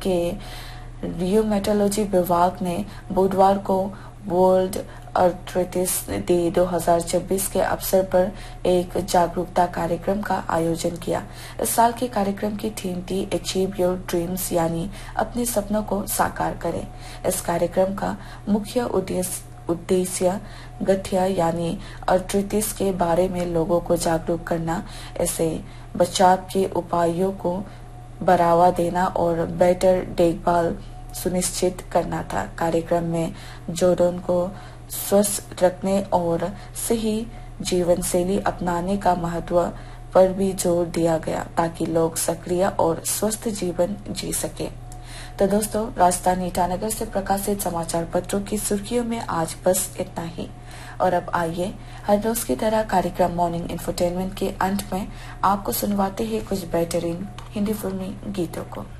के रियोमेटोलॉजी विभाग ने बुधवार को वर्ल्ड आर्थराइटिस डे 2026 के अवसर पर एक जागरूकता कार्यक्रम का आयोजन किया। इस साल के कार्यक्रम की थीम थी अचीव योर ड्रीम्स, यानी अपने सपनों को साकार करें। इस कार्यक्रम का मुख्य उद्देश्य गठिया यानी आर्थराइटिस के बारे में लोगों को जागरूक करना, इसे बचाव के उपायों को बढ़ावा देना और बेहतर देखभाल सुनिश्चित करना था। कार्यक्रम में जोड़ों को स्वस्थ रखने और सही जीवन शैली अपनाने का महत्व पर भी जोर दिया गया ताकि लोग सक्रिय और स्वस्थ जीवन जी सके। तो दोस्तों, राजधानी ईटानगर से प्रकाशित समाचार पत्रों की सुर्खियों में आज बस इतना ही। और अब आइए हर रोज की तरह कार्यक्रम मॉर्निंग इंफोटेनमेंट के अंत में आपको सुनवाते हैं कुछ बेहतरीन हिंदी फिल्मी गीतों को।